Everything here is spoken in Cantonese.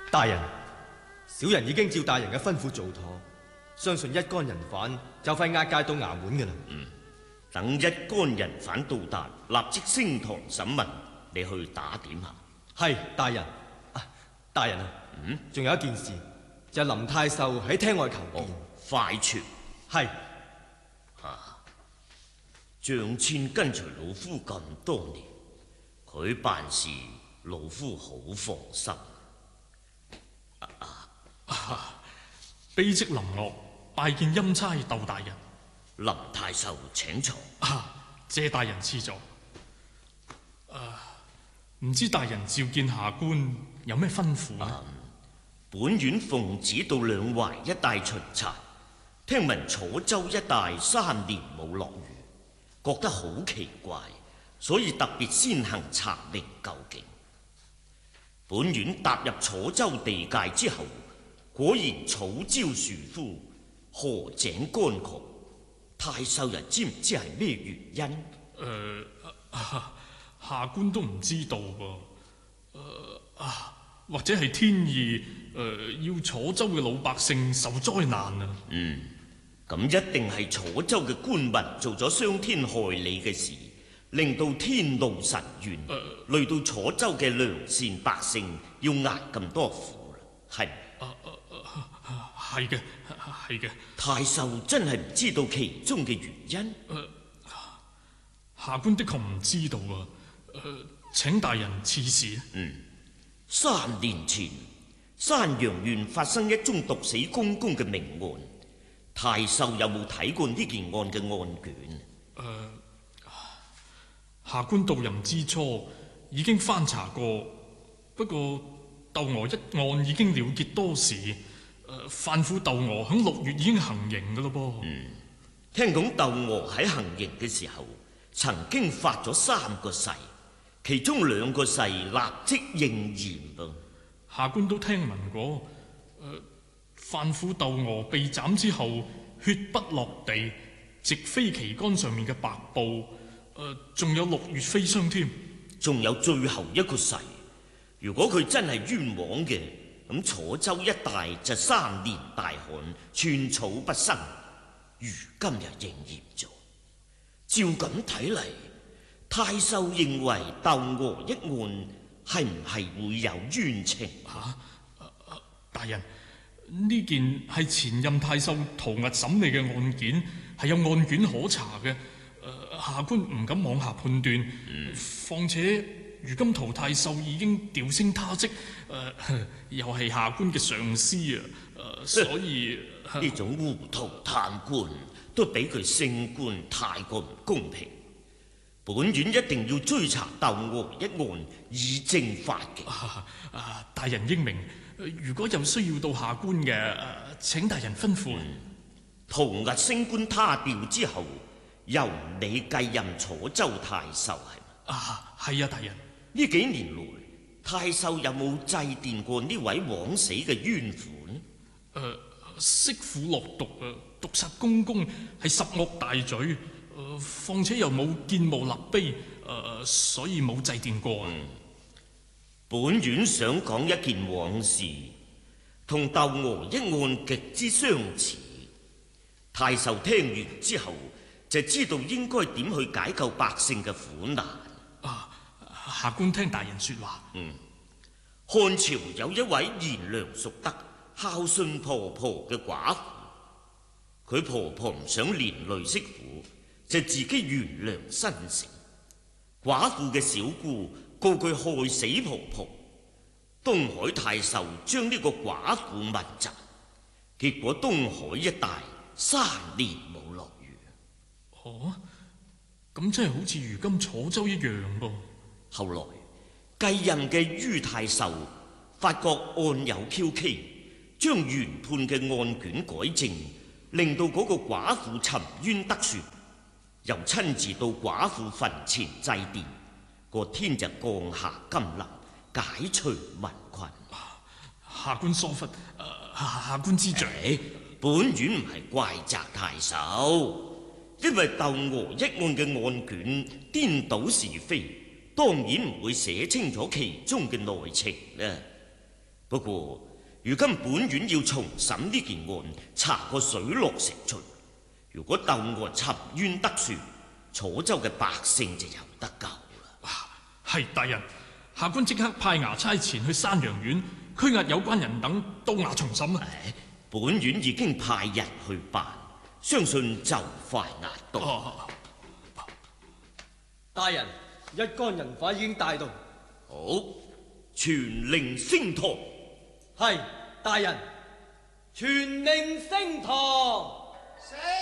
大人，小人已經照大人嘅吩咐做妥，相信一干人犯就快押解到衙門嘅啦。 等一干人犯到達，立即升堂審問。你去打點下。 係，大人。大人啊，仲有一件事，就係林太守喺廳外求見。 快傳。 係。 張千跟隨老夫咁多年，佢辦事老夫好放心。 卑職林岳拜見欽差竇大人。 林太守請坐。 謝大人賜座。唔知大人召見下官有咩吩咐呢？ 本院奉旨到兩淮一帶巡查，聽聞楚州一帶3年冇落雨，覺得好奇怪，所以特別先行查明究竟。本院踏入楚州地界之後，果然草焦樹枯，河井乾涸。太守人知唔知係咩原因？ 下官都唔知道噃。或者係天意，要楚州嘅老百姓受災難啊。 咁一定係楚州嘅官民做咗傷天害理嘅事，令到天怒神怨，累到楚州嘅良善百姓要捱咁多苦啦，係。 係嘅，係嘅。 太守真係唔知道其中嘅原因。 下官的確唔知道啊。請大人賜示。 3年前，山陽縣發生一宗毒死公公嘅命案，太守有冇睇過呢件案嘅案卷？ 下官到任之初已經翻查過，不過竇娥一案已經了結多時，犯婦竇娥響6月已經行刑噶咯噃。 聽講竇娥喺行刑嘅時候，曾經發咗3個誓，其中2個誓立即應驗噃。 下官都聽聞過，犯婦竇娥被斬之後，血不落地，直飛旗杆上面嘅白布，仲有6月飛霜添。 仲有最後一個誓，如果佢真係冤枉嘅，咁楚州一帶就3年大旱，寸草不生。如今又應驗咗，照咁睇嚟，太守認為竇娥一案係唔係會有冤情？ 大人，呢件係前任太守陶屹審理嘅案件，係有案卷可查嘅。下官唔敢妄下判斷。況且如今陶太守已經調升他職，又係下官嘅上司啊，所以呢種糊塗貪官都俾佢升官，太過唔公平。本院一定要追查竇娥一案，以正法紀。 大人英明，如果有需要到下官嘅，請大人吩咐。 陶屹升官他調之後，由你繼任楚州太守係咪？ 係啊，大人。 呢幾年來，太守有冇祭奠過呢位枉死嘅冤婦呢？ 媳婦落毒毒殺公公係十惡大罪，況且又冇建墓立碑，所以冇祭奠過。 本院想講一件往事，同竇娥一案極之相似。太守聽完之後，就知道應該點去解救百姓嘅苦難。 下官聽大人說話。 漢朝有一位賢良淑德、孝順婆婆嘅寡婦，佢婆婆唔想連累媳婦，就自己懸梁申城。寡婦嘅小姑告佢害死婆婆，東海太守將呢個寡婦問責，結果東海一帶3年冇落雨。 咁真係好似如今楚州一樣噃。 後來繼任嘅于太守發覺案有蹊蹺，將原判嘅案卷改正，令到嗰個寡婦沉冤得雪，又親自到寡婦墳前祭奠，個天就降下甘霖，解除民困。 下官疏忽，下官知罪。 本院唔係怪責太守，因為竇娥一案嘅案卷顛倒是非，當然唔會寫清楚其中嘅內情啦。 不過如今本院要重審呢件案，查個水落石出。如果鬥案沉冤得雪，楚州嘅百姓就有得救啦。 係大人，下官即刻派衙差前去山陽縣拘押有關人等，到衙重審啊！ 本院已經派人去辦，相信就快押到。 大人，一干人犯已經帶到。 好，傳令升堂。 係，大人，傳令升堂。